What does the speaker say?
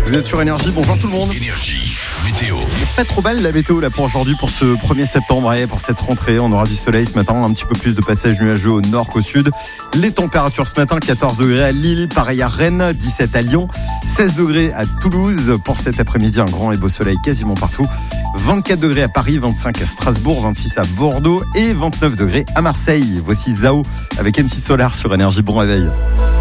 Vous êtes sur Énergie, bonjour tout le monde. Énergie, météo. Pas trop mal la météo là pour aujourd'hui, pour ce 1er septembre, et pour cette rentrée. On aura du soleil ce matin, un petit peu plus de passages nuageux au nord qu'au sud. Les températures ce matin, 14 degrés à Lille, pareil à Rennes, 17 à Lyon, 16 degrés à Toulouse. Pour cet après-midi, un grand et beau soleil quasiment partout. 24 degrés à Paris, 25 à Strasbourg, 26 à Bordeaux et 29 degrés à Marseille. Voici Zao avec MC Solar sur Énergie. Bon réveil.